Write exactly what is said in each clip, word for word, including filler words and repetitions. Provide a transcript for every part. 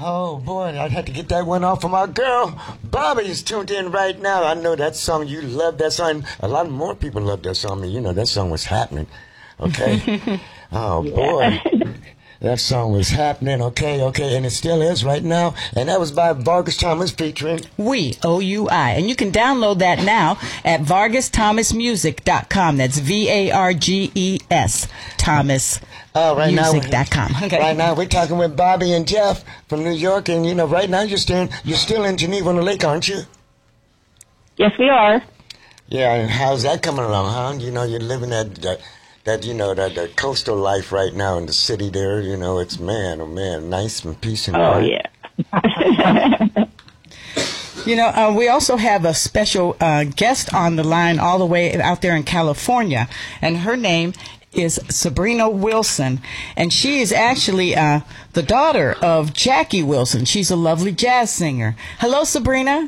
Oh, boy, I'd have to get that one off from our girl. Bobby's tuned in right now. I know that song. You love that song. A lot more people love that song. I mean, you know, that song was happening. Okay? Oh, boy. That song was happening. Okay, okay. And it still is right now. And that was by Vargas Thomas featuring We, O U I. And you can download that now at vargas thomas music dot com. That's V A R G E S, Thomas. Oh, right music dot com. now, okay. right now we're talking with Bobby and Jeff from New York, and you know, right now you're still you're still in Geneva on the Lake, aren't you? Yes, we are. Yeah, and how's that coming along, huh? You know, you're living that that, that you know that, that coastal life right now in the city there. You know, it's man, oh man, nice and peace and Oh quiet. yeah. You know, uh, we also have a special uh, guest on the line all the way out there in California, and her name is Sabrina Wilson, and she is actually uh, the daughter of Jackie Wilson. She's a lovely jazz singer. Hello, Sabrina.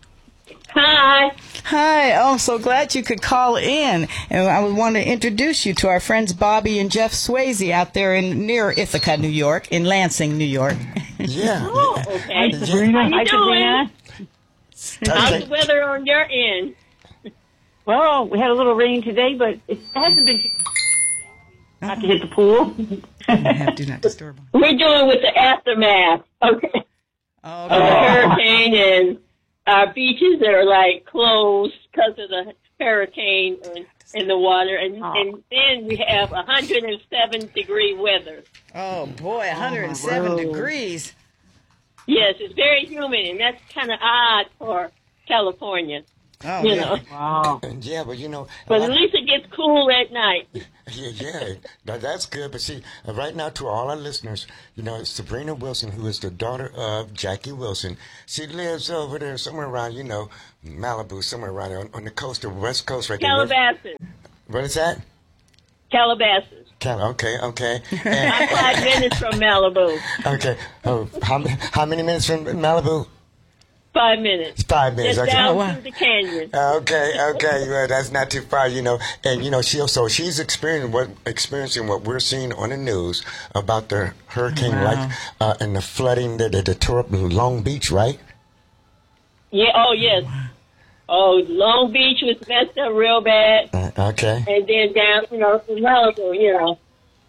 Hi. Hi. Oh, I'm so glad you could call in, and I would want to introduce you to our friends Bobby and Jeff Swayze out there in near Ithaca, New York, in Lansing, New York. Yeah. Oh, okay. Yeah. Sabrina. How you Hi, doing? How's the weather on your end? Well, we had a little rain today, but it hasn't been too not to hit the pool. I have do not disturb. We're dealing with the aftermath, okay, Okay. of the hurricane, and our beaches are like closed because of the hurricane and, and the water, and, and then we have one hundred seven degree weather. Oh boy, one hundred seven Oh. degrees. Yes, it's very humid, and that's kind of odd for California, Oh, you yeah. know. Wow. Yeah, but you know, But I- at least it gets cool at night. Yeah, yeah, that, that's good. But see, uh, right now, to all our listeners, you know, Sabrina Wilson, who is the daughter of Jackie Wilson, she lives over there somewhere around, you know, Malibu, somewhere around there on, on the coast, the west coast, right there. Calabasas. What is that? Calabasas. Cal- okay, okay. I'm And, five minutes from Malibu. okay. Oh, how, how many minutes from Malibu? Five minutes. Five minutes. Just Okay. down Oh, wow. through the canyon. Okay, okay, well, that's not too far, you know. And you know, she also she's experiencing what experiencing what we're seeing on the news about the hurricane, Wow. like uh, and the flooding that, that, that tore up Long Beach, right? Yeah. Oh, yes. Oh, Long Beach was messed up real bad, Uh, okay. and then down, you know, to Malibu, you know.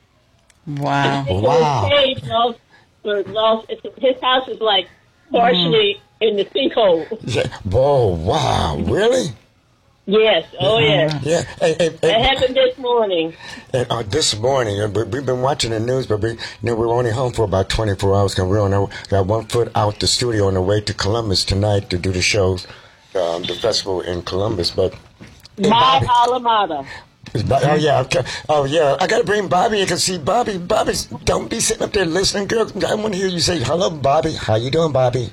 Wow. Wow. His lost, was lost. His house is like partially in the sinkhole. Yeah. Whoa! Wow! Really? Yes. Oh, yes. Yeah. Hey, hey, That hey, happened this morning. hey, uh, this morning, uh, we- we've been watching the news, but we, you know, we were only home for about twenty-four hours. Cause we're on our, got one foot out the studio on the way to Columbus tonight to do the shows, um, the festival in Columbus. But hey, My Bobby. alma mater. Bo- Oh yeah, okay. Oh yeah. I gotta bring Bobby in because see, Bobby, Bobby, don't be sitting up there listening, girl. I want to hear you say, "Hello, Bobby. How you doing, Bobby?"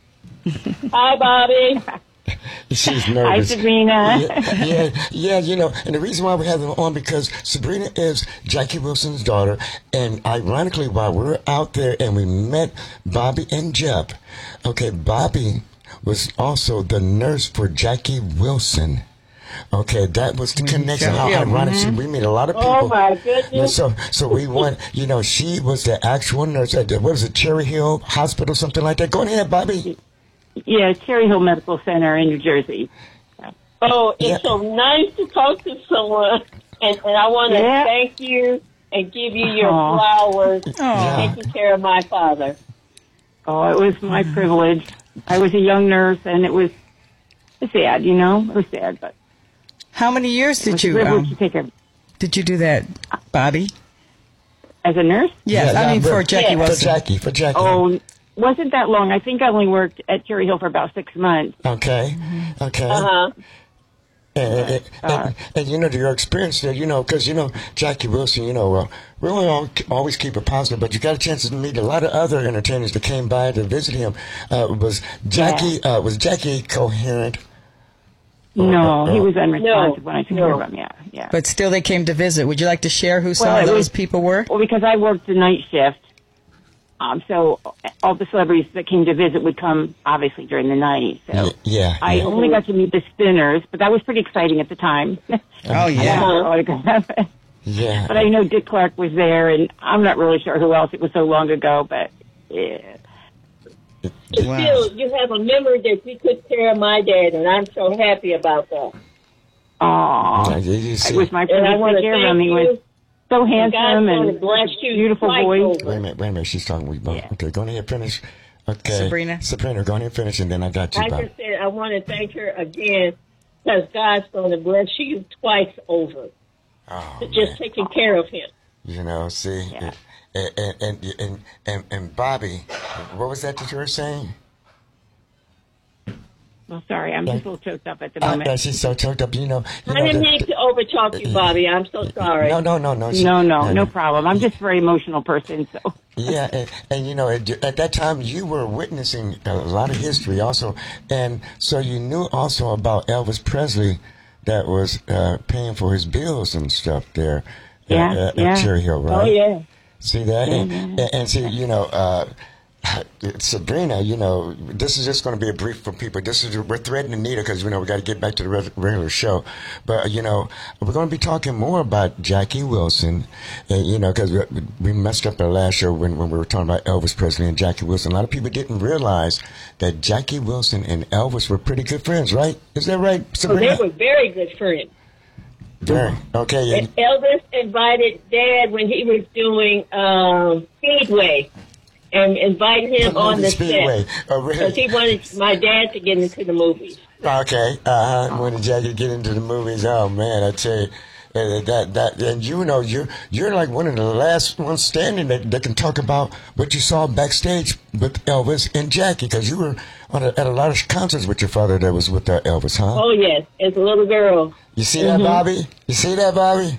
Hi, Bobby. She's nervous. Hi, Sabrina. Yeah, yeah, yeah, you know, and the reason why we have them on because Sabrina is Jackie Wilson's daughter, and ironically, while we were out there and we met Bobby and Jeff, okay, Bobby was also the nurse for Jackie Wilson. Okay, that was the connection. How Yeah. ironic. See, we meet a lot of people. Oh, my goodness. So, so we went, you know, she was the actual nurse at, the, what was it, Cherry Hill Hospital, something like that. Go ahead, Bobby. Yeah, Cherry Hill Medical Center in New Jersey. Oh, it's Yeah. so nice to talk to someone, and, and I want to Yeah. thank you and give you your Aw. flowers for Aw. taking care of my father. Oh, it was my privilege. I was a young nurse, and it was sad, you know? It was sad, but How many years it did was a you privilege to um, take care did you do that, Bobby? as a nurse. Yes, Yeah, I yeah, mean but- for Jackie Yeah. For Wilson. Jackie, for Jackie. Oh, wasn't that long. I think I only worked at Cherry Hill for about six months. Okay, okay. Uh-huh. And, and, and, and, you know, your experience there, you know, because, you know, Jackie Wilson, you know, uh, we only all, always keep it positive, but you got a chance to meet a lot of other entertainers that came by to visit him. Uh, was Jackie, uh, was Jackie coherent? No, oh, he oh. was unresponsive No, when I took no. care of him. Yeah, yeah. But still they came to visit. Would you like to share who some Well, of it those was- people were? Well, because I worked the night shift, um, so all the celebrities that came to visit would come obviously during the night. So Y- yeah. I yeah. only got to meet the Spinners, but that was pretty exciting at the time. Oh yeah. Uh-huh. Yeah. But I know Dick Clark was there, and I'm not really sure who else. It was so long ago, but yeah. Wow. Still, you have a memory that you took care of my dad, and I'm so happy about that. Oh, Yeah, you- you see- it was my And I privilege want to to take care of thank him. He you. was so And God's handsome going to and bless you beautiful twice voice. over. Wait a minute, wait a minute. She's talking with Bob. Yeah. Okay, go ahead and finish. Okay. Sabrina? Sabrina, go ahead and finish, and then I got you, I Bob. just said I want to thank her again because God's going to bless you twice over Oh, for just man. taking care of him. You know, see? Yeah. And, and, and, and, and, and Bobby, what was that that you were saying? Well, sorry, I'm just a little choked up at the Oh, moment. yeah, she's so choked up. You know, you I know didn't the- mean to overtalk you, Bobby. I'm so sorry. No, no, no, no. she- No, no, no problem. I'm just a very emotional person, so. Yeah, and, and you know, at, at that time you were witnessing a lot of history also, and so you knew also about Elvis Presley that was uh, paying for his bills and stuff there Yeah, at, at, yeah. at Cherry Hill, right? Oh, yeah. See that? And, and, and see, you know, uh, Sabrina, you know, this is just going to be a brief for people. This is we're threading the needle because you know we got to get back to the re- regular show. But you know, we're going to be talking more about Jackie Wilson, and, you know, because we, we messed up our last show when, when we were talking about Elvis Presley and Jackie Wilson. A lot of people didn't realize that Jackie Wilson and Elvis were pretty good friends, right? Is that right, So Sabrina? they were very good friends. Very. Okay. And And, Elvis invited Dad when he was doing um, Speedway and invited him The on movie the Speedway. set. Oh, really? Because he wanted my dad to get into the movies. Okay, uh huh. When did Jackie get into the movies? Oh man, I tell you, uh, that that and you know you're you're like one of the last ones standing that, that can talk about what you saw backstage with Elvis and Jackie, because you were on a, at a lot of concerts with your father that was with uh, Elvis, huh? Oh, yes, as a little girl. You see that, Bobby? You see that, Bobby?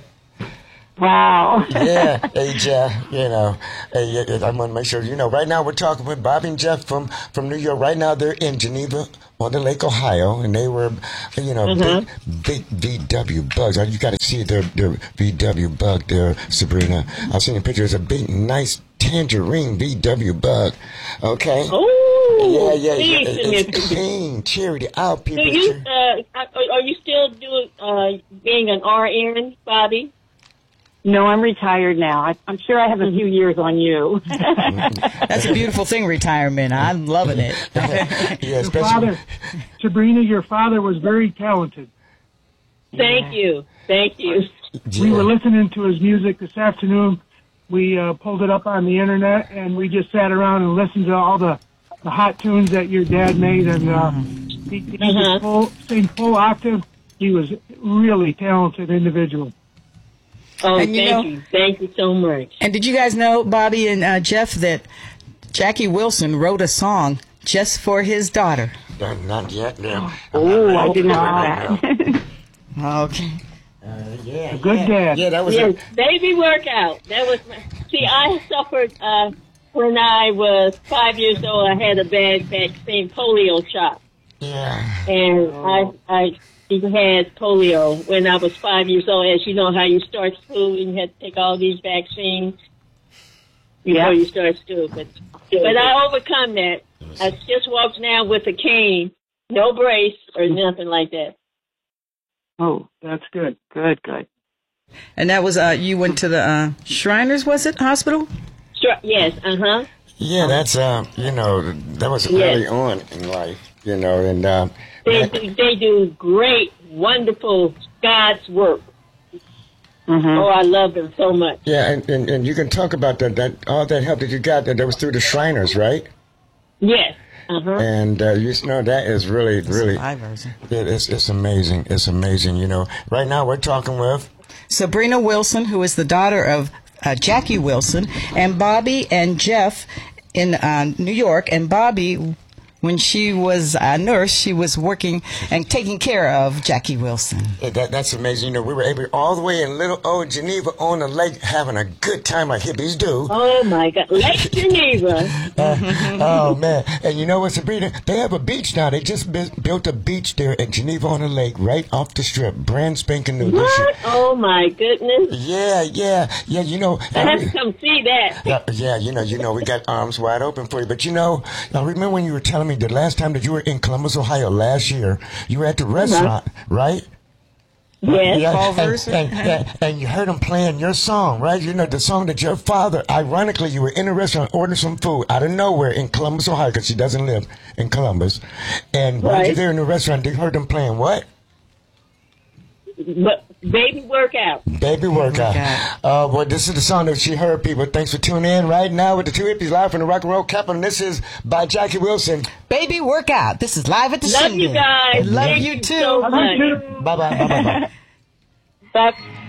Wow. Yeah, hey Jeff, you know, hey, yeah, yeah, I want to make sure you know. Right now, we're talking with Bobby and Jeff from from New York. Right now, they're in Geneva on the Lake, Ohio, and they were, you know, big, big V W bugs. You got to see their their V W bug there, Sabrina. I've seen the picture. It's a big, nice tangerine V W bug. Okay. Oh, Yeah, yeah, yeah. please, It- It's Mister clean, charity out, people. Do you, uh, are are you still doing, uh, being an R N, Bobby? No, I'm retired now. I, I'm sure I have a few years on you. That's a beautiful thing, retirement. I'm loving it. Yeah, Your especially. father, Sabrina, your father was very talented. Thank you. Thank you. We were Yeah. listening to his music this afternoon. We uh, pulled it up on the internet, and we just sat around and listened to all the, the hot tunes that your dad made. And uh, he, he Uh-huh. could full, sing full octave. He was really talented individual. Oh, And you thank know- you. Thank you so much. And did you guys know, Bobby and uh, Jeff, that Jackie Wilson wrote a song just for his daughter? Uh, Not yet, no. Oh, I didn't know that. Okay. Uh, yeah, A good yeah. dad. Yeah, that was Yes, a, baby workout. That was my. See, I suffered uh, when I was five years old. I had a bad vaccine, polio shot, yeah. and I I had polio when I was five years old. As you know, how you start school and you have to take all these vaccines before Yeah. you start school. But but I overcome that. I just walk now with a cane, no brace or nothing like that. Oh, that's good. Good, good. And that was, uh, you went to the uh, Shriners, was it, hospital? Sure. Yes. Uh huh. Yeah, that's uh, you know, that was Yes. early on in life, you know, and uh, They do, they do great, wonderful God's work. Mm-hmm. Oh, I love them so much. yeah, and, and, and you can talk about that, that all that help that you got that, that was through the Shriners, right? Yes. Uh huh. And uh, you know that is really, really, My version. it, it's it's amazing. It's amazing, you know. Right now we're talking with Sabrina Wilson, who is the daughter of uh, Jackie Wilson, and Bobby and Jeff in uh, New York. And Bobby, when she was a nurse, she was working and taking care of Jackie Wilson. eh, that. That's amazing. You know, we were able all the way in little old Geneva on the lake having a good time like hippies do. Oh my God, Lake Geneva. Oh man! And you know what, Sabrina? They have a beach now. They just bu- built a beach there at Geneva on the Lake, right off the strip, brand spanking new. this year. What? Oh my goodness. Yeah, yeah, yeah. You know, I have to come see that. yeah, yeah, you know, you know, we got arms wide open for you. But you know, I remember when you were telling me the last time that you were in Columbus, Ohio last year, you were at the restaurant, right? Yes. Yeah, Culver's. and, and, and, and you heard him playing your song, right? You know, the song that your father, ironically, you were in a restaurant ordering some food out of nowhere in Columbus, Ohio, because she doesn't live in Columbus. And while Right. you're there in the restaurant, you heard him playing what? But baby workout. Baby Workout. Workout. Uh, well, this is the song that she heard, people. Thanks for tuning in right now with the two hippies live from the Rock and Roll Capital. And this is by Jackie Wilson. Baby Workout. This is live at the Love Shindig. you guys. Love Thank you too. so much. Bye-bye. Bye-bye. Bye. Bye.